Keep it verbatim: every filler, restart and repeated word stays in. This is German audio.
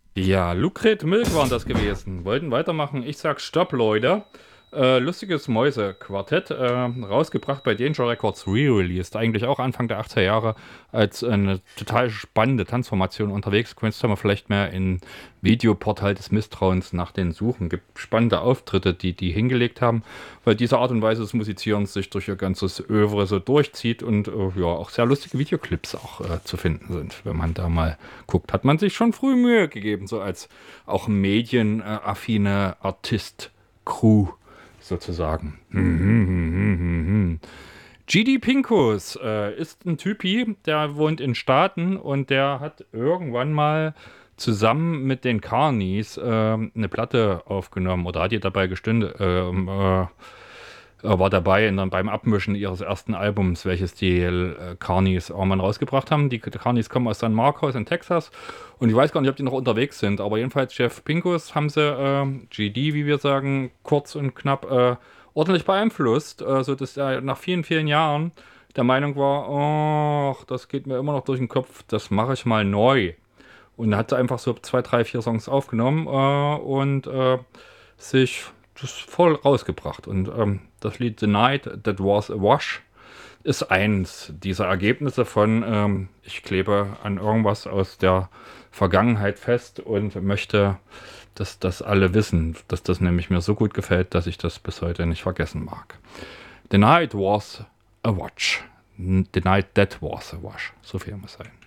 Ja, Lucret Milk waren das gewesen. Wollten weitermachen. Ich sag Stopp, Leute. Äh, lustiges Mäuse-Quartett, äh, rausgebracht bei Danger Records, re-released. Eigentlich auch Anfang der achtziger Jahre als eine total spannende Tanzformation unterwegs. Könntest du mal vielleicht mehr in Videoportal des Misstrauens nach den suchen. Gibt spannende Auftritte, die die hingelegt haben, weil diese Art und Weise des Musizierens sich durch ihr ganzes Övre so durchzieht und äh, ja, auch sehr lustige Videoclips auch äh, zu finden sind. Wenn man da mal guckt, hat man sich schon früh Mühe gegeben, so als auch medienaffine Artist-Crew sozusagen. G D Pincus äh, ist ein Typi, der wohnt in Staaten und der hat irgendwann mal zusammen mit den Carnies äh, eine Platte aufgenommen oder hat ihr dabei gestünde, ähm, äh, er war dabei in, beim Abmischen ihres ersten Albums, welches die äh, Carnies irgendwann rausgebracht haben. Die Carnies kommen aus San Marcos in Texas und ich weiß gar nicht, ob die noch unterwegs sind, aber jedenfalls Jeff Pincus haben sie, äh, G D, wie wir sagen, kurz und knapp, äh, ordentlich beeinflusst, äh, sodass er nach vielen, vielen Jahren der Meinung war, oh, das geht mir immer noch durch den Kopf, das mache ich mal neu. Und hat einfach so zwei, drei, vier Songs aufgenommen äh, und äh, sich das voll rausgebracht. Und ähm, das Lied The Night That Was a Wash ist eins dieser Ergebnisse von, ähm, ich klebe an irgendwas aus der Vergangenheit fest und möchte, dass das alle wissen, dass das nämlich mir so gut gefällt, dass ich das bis heute nicht vergessen mag. The Night Was a Watch. The Night That Was a Wash. So viel muss sein.